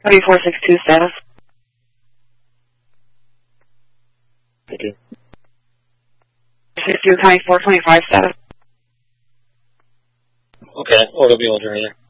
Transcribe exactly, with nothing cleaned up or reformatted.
thirty-four sixty-two status. Thank you. sixty-two County four twenty-five status. Okay, O W will join you.